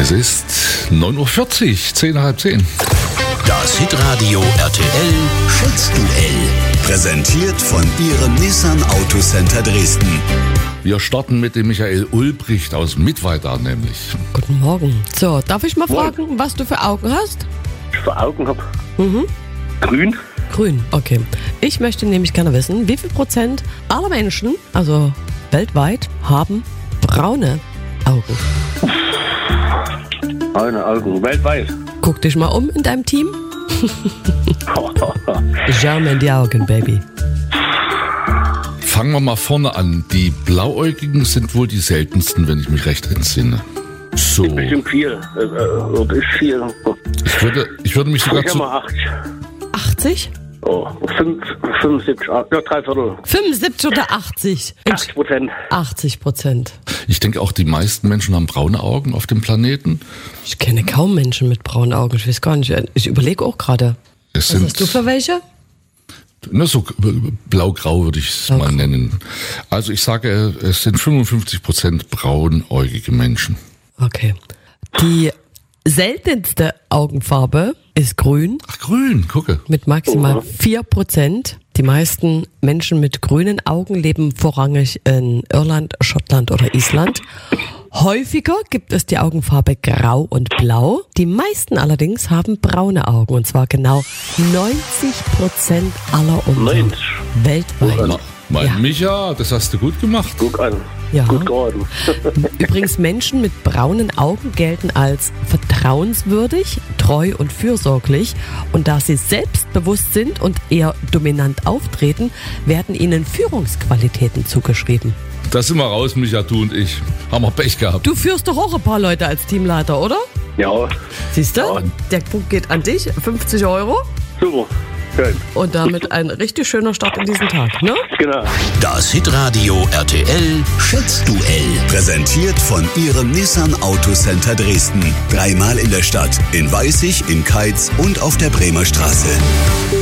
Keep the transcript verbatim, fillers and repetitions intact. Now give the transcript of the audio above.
Es ist neun Uhr vierzig, zehn nach halb zehn. Das Hitradio R T L Schätzduell. Präsentiert von Ihrem Nissan Autocenter Dresden. Wir starten mit dem Michael Ulbricht aus Mittweida nämlich. Guten Morgen. So, darf ich mal fragen, was du für Augen hast? Ich für Augen habe. Mhm. Grün. Grün, okay. Ich möchte nämlich gerne wissen, wie viel Prozent aller Menschen, also weltweit, haben braune Augen? Braune Augen, weltweit. Guck dich mal um in deinem Team. Schau mir in die Augen, Baby. Fangen wir mal vorne an. Die Blauäugigen sind wohl die seltensten, wenn ich mich recht entsinne. So. Bestimmt vier. Äh, äh, ist vier. Ich würde, ich würde mich sogar Ich habe zu... mal acht. achtzig? Oh, fünf, fünfundsiebzig, ja, drei Viertel. fünfundsiebzig oder achtzig? achtzig Prozent. achtzig Prozent. Ich denke auch, die meisten Menschen haben braune Augen auf dem Planeten. Ich kenne kaum Menschen mit braunen Augen. Ich weiß gar nicht. Ich überlege auch gerade. Es Was sind, hast du für welche? na, so blau-grau würde ich es mal nennen. Also ich sage, es sind fünfundfünfzig Prozent braunäugige Menschen. Okay. Die seltenste Augenfarbe ist grün Ach, grün, gucke. mit maximal vier Prozent. Die meisten Menschen mit grünen Augen leben vorrangig in Irland, Schottland oder Island. Häufiger gibt es die Augenfarbe grau und blau. Die meisten allerdings haben braune Augen, und zwar genau neunzig Prozent aller Ungarn neunzig. weltweit. Ma, mein Ja. Micha, das hast du gut gemacht. Guck an. Ja. Gut geraten. Übrigens, Menschen mit braunen Augen gelten als vertrauenswürdig, treu und fürsorglich. Und da sie selbstbewusst sind und eher dominant auftreten, werden ihnen Führungsqualitäten zugeschrieben. Da sind wir raus, Micha, du und ich. Haben wir Pech gehabt. Du führst doch auch ein paar Leute als Teamleiter, oder? Ja, Siehst du? Ja. Der Punkt geht an dich, fünfzig Euro. super. Schön. Und damit ein richtig schöner Start in diesen Tag, ne? Genau. Das Hitradio R T L Schätzduell. Präsentiert von Ihrem Nissan Autocenter Dresden. Dreimal in der Stadt. In Weißig, in Keitz und auf der Bremer Straße.